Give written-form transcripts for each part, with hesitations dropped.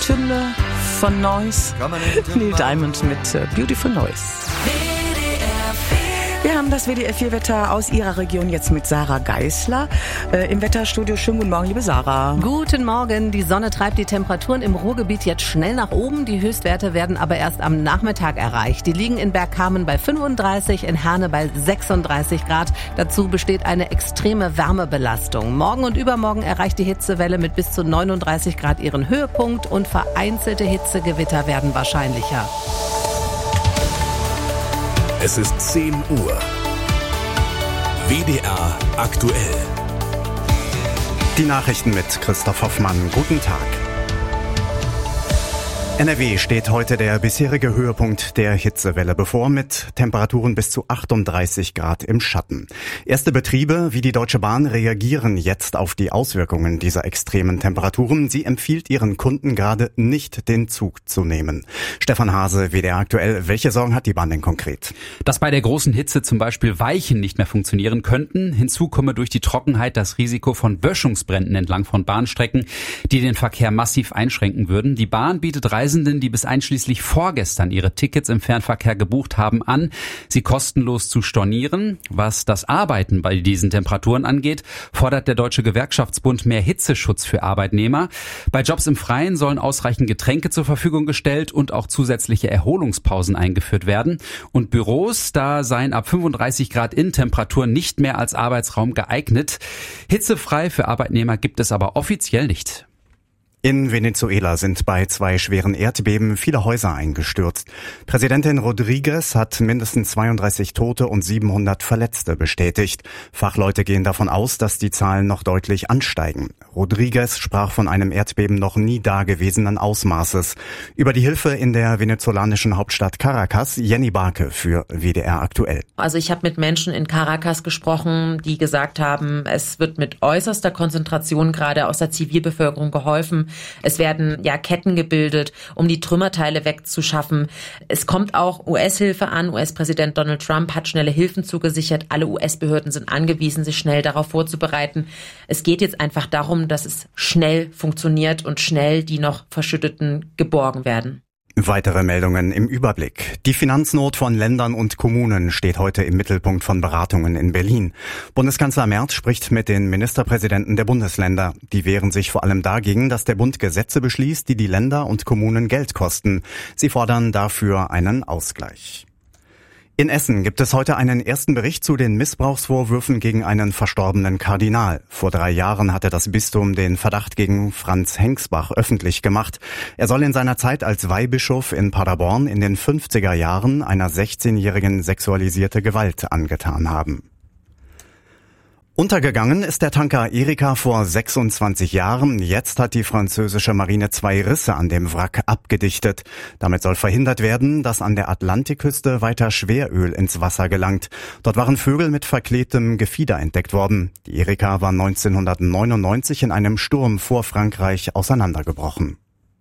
Stunde von Noise. Neil Diamond mit Beautiful Noise. Wir haben das WDR-4-Wetter aus Ihrer Region jetzt mit Sarah Geisler im Wetterstudio. Schönen guten Morgen, liebe Sarah. Guten Morgen. Die Sonne treibt die Temperaturen im Ruhrgebiet jetzt schnell nach oben. Die Höchstwerte werden aber erst am Nachmittag erreicht. Die liegen in Bergkamen bei 35, in Herne bei 36 Grad. Dazu besteht eine extreme Wärmebelastung. Morgen und übermorgen erreicht die Hitzewelle mit bis zu 39 Grad ihren Höhepunkt und vereinzelte Hitzegewitter werden wahrscheinlicher. Es ist 10 Uhr. WDR aktuell. Die Nachrichten mit Christoph Hoffmann. Guten Tag. NRW steht heute der bisherige Höhepunkt der Hitzewelle bevor, mit Temperaturen bis zu 38 Grad im Schatten. Erste Betriebe wie die Deutsche Bahn reagieren jetzt auf die Auswirkungen dieser extremen Temperaturen. Sie empfiehlt ihren Kunden gerade nicht, den Zug zu nehmen. Stefan Hase, WDR aktuell. Welche Sorgen hat die Bahn denn konkret? Dass bei der großen Hitze zum Beispiel Weichen nicht mehr funktionieren könnten. Hinzu komme durch die Trockenheit das Risiko von Böschungsbränden entlang von Bahnstrecken, die den Verkehr massiv einschränken würden. Die Bahn bietet Reisenden, die bis einschließlich vorgestern ihre Tickets im Fernverkehr gebucht haben, an, sie kostenlos zu stornieren. Was das Arbeiten bei diesen Temperaturen angeht, fordert der Deutsche Gewerkschaftsbund mehr Hitzeschutz für Arbeitnehmer. Bei Jobs im Freien sollen ausreichend Getränke zur Verfügung gestellt und auch zusätzliche Erholungspausen eingeführt werden. Und Büros, da seien ab 35 Grad Innentemperatur nicht mehr als Arbeitsraum geeignet. Hitzefrei für Arbeitnehmer gibt es aber offiziell nicht. In Venezuela sind bei 2 schweren Erdbeben viele Häuser eingestürzt. Präsidentin Rodriguez hat mindestens 32 Tote und 700 Verletzte bestätigt. Fachleute gehen davon aus, dass die Zahlen noch deutlich ansteigen. Rodriguez sprach von einem Erdbeben noch nie dagewesenen Ausmaßes. Über die Hilfe in der venezolanischen Hauptstadt Caracas, Jenny Barke für WDR aktuell. Also ich habe mit Menschen in Caracas gesprochen, die gesagt haben, es wird mit äußerster Konzentration gerade aus der Zivilbevölkerung geholfen. Es werden Ketten gebildet, um die Trümmerteile wegzuschaffen. Es kommt auch US-Hilfe an. US-Präsident Donald Trump hat schnelle Hilfen zugesichert. Alle US-Behörden sind angewiesen, sich schnell darauf vorzubereiten. Es geht jetzt einfach darum, dass es schnell funktioniert und schnell die noch Verschütteten geborgen werden. Weitere Meldungen im Überblick. Die Finanznot von Ländern und Kommunen steht heute im Mittelpunkt von Beratungen in Berlin. Bundeskanzler Merz spricht mit den Ministerpräsidenten der Bundesländer. Die wehren sich vor allem dagegen, dass der Bund Gesetze beschließt, die die Länder und Kommunen Geld kosten. Sie fordern dafür einen Ausgleich. In Essen gibt es heute einen ersten Bericht zu den Missbrauchsvorwürfen gegen einen verstorbenen Kardinal. Vor 3 Jahren hatte das Bistum den Verdacht gegen Franz Hengsbach öffentlich gemacht. Er soll in seiner Zeit als Weihbischof in Paderborn in den 50er Jahren einer 16-Jährigen sexualisierte Gewalt angetan haben. Untergegangen ist der Tanker Erika vor 26 Jahren. Jetzt hat die französische Marine 2 Risse an dem Wrack abgedichtet. Damit soll verhindert werden, dass an der Atlantikküste weiter Schweröl ins Wasser gelangt. Dort waren Vögel mit verklebtem Gefieder entdeckt worden. Die Erika war 1999 in einem Sturm vor Frankreich auseinandergebrochen.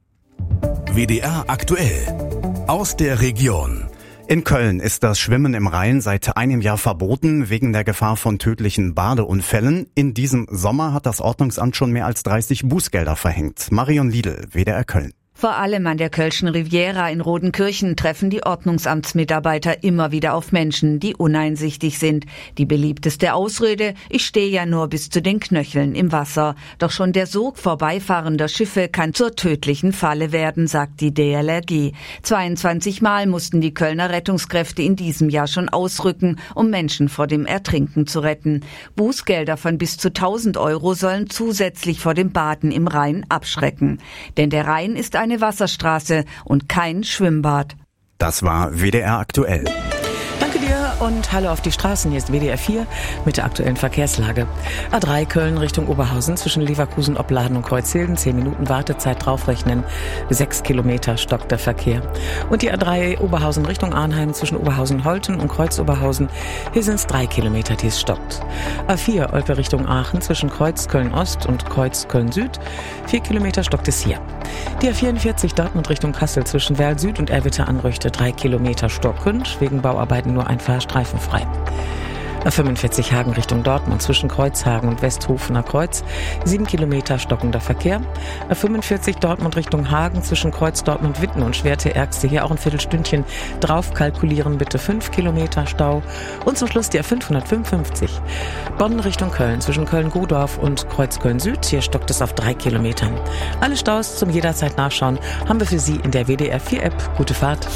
WDR aktuell. Aus der Region. In Köln ist das Schwimmen im Rhein seit einem Jahr verboten, wegen der Gefahr von tödlichen Badeunfällen. In diesem Sommer hat das Ordnungsamt schon mehr als 30 Bußgelder verhängt. Marion Liedl, WDR Köln. Vor allem an der Kölschen Riviera in Rodenkirchen treffen die Ordnungsamtsmitarbeiter immer wieder auf Menschen, die uneinsichtig sind. Die beliebteste Ausrede: ich stehe ja nur bis zu den Knöcheln im Wasser. Doch schon der Sog vorbeifahrender Schiffe kann zur tödlichen Falle werden, sagt die DLRG. 22 Mal mussten die Kölner Rettungskräfte in diesem Jahr schon ausrücken, um Menschen vor dem Ertrinken zu retten. Bußgelder von bis zu 1.000 € sollen zusätzlich vor dem Baden im Rhein abschrecken. Denn der Rhein ist eine Wasserstraße und kein Schwimmbad. Das war WDR aktuell. Danke dir und hallo auf die Straßen. Hier ist WDR 4 mit der aktuellen Verkehrslage. A3 Köln Richtung Oberhausen zwischen Leverkusen, Opladen und Kreuzhilden. 10 Minuten Wartezeit draufrechnen. 6 Kilometer stockt der Verkehr. Und die A3 Oberhausen Richtung Arnheim zwischen Oberhausen-Holten und Kreuz-Oberhausen. Hier sind es 3 Kilometer, die es stockt. A4 Olpe Richtung Aachen zwischen Kreuz Köln-Ost und Kreuz Köln-Süd. 4 Kilometer stockt es hier. Die A44 Dortmund Richtung Kassel zwischen Werl Süd und Erwitte Anrüchte. 3 Kilometer stockend. Wegen Bauarbeiten nur ein Fahrstreifen frei. A45 Hagen Richtung Dortmund zwischen Kreuzhagen und Westhofener Kreuz. 7 Kilometer stockender Verkehr. A45 Dortmund Richtung Hagen zwischen Kreuz Dortmund-Witten und Schwerte-Ergste. Hier auch ein Viertelstündchen drauf kalkulieren. Bitte 5 Kilometer Stau. Und zum Schluss die A555 Bonn Richtung Köln zwischen Köln-Godorf und Kreuz Köln-Süd. Hier stockt es auf 3 Kilometern. Alle Staus zum jederzeit Nachschauen haben wir für Sie in der WDR 4 App. Gute Fahrt.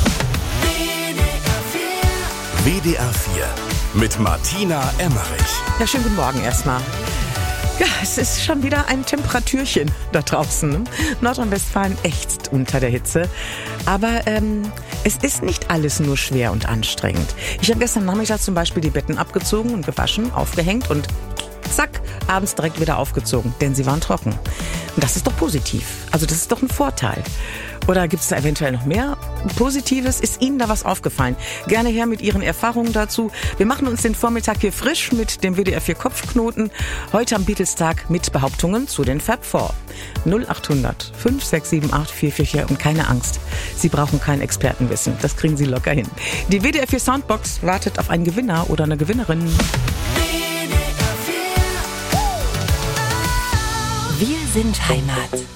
WDR 4 mit Martina Emmerich. Ja, schönen guten Morgen erstmal. Ja, es ist schon wieder ein Temperatürchen da draußen. Nordrhein-Westfalen ächzt unter der Hitze. Aber es ist nicht alles nur schwer und anstrengend. Ich habe gestern Nachmittag zum Beispiel die Betten abgezogen und gewaschen, aufgehängt und zack, abends direkt wieder aufgezogen, denn sie waren trocken. Und das ist doch positiv. Also das ist doch ein Vorteil. Oder gibt es da eventuell noch mehr Positives? Ist Ihnen da was aufgefallen? Gerne her mit Ihren Erfahrungen dazu. Wir machen uns den Vormittag hier frisch mit dem WDR 4 Kopfknoten. Heute am Beatles-Tag mit Behauptungen zu den Fab Four. 0800 5678 444 und keine Angst. Sie brauchen kein Expertenwissen. Das kriegen Sie locker hin. Die WDR 4 Soundbox wartet auf einen Gewinner oder eine Gewinnerin. Wir sind Heimat.